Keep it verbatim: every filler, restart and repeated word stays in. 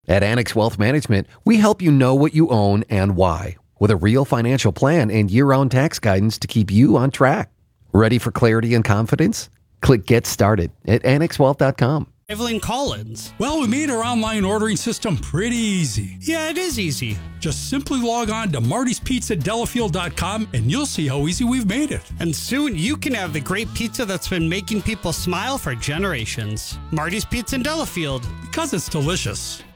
At Annex Wealth Management, we help you know what you own and why, with a real financial plan and year-round tax guidance to keep you on track. Ready for clarity and confidence? Click Get Started at annex wealth dot com. Evelyn Collins. Well, we made our online ordering system pretty easy. Yeah, it is easy. Just simply log on to martys pizza delafield dot com and you'll see how easy we've made it. And soon you can have the great pizza that's been making people smile for generations. Marty's Pizza in Delafield. Because it's delicious.